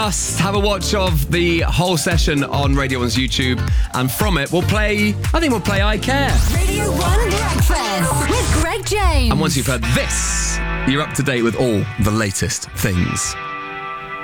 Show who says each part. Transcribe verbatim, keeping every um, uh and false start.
Speaker 1: Us have a watch of the whole session on Radio one's YouTube, and from it we'll play, I think we'll play I Care.
Speaker 2: Radio one Breakfast with Greg James.
Speaker 1: And once you've heard this, you're up to date with all the latest things.